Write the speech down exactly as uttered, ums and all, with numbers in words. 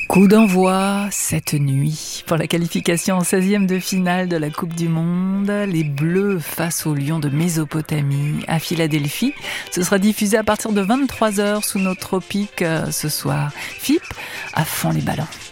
Coup d'envoi cette nuit pour la qualification en seizième de finale de la Coupe du Monde. Les Bleus face aux Lions de Mésopotamie à Philadelphie. Ce sera diffusé à partir de vingt-trois heures sous nos tropiques ce soir. F I P, à fond les ballons.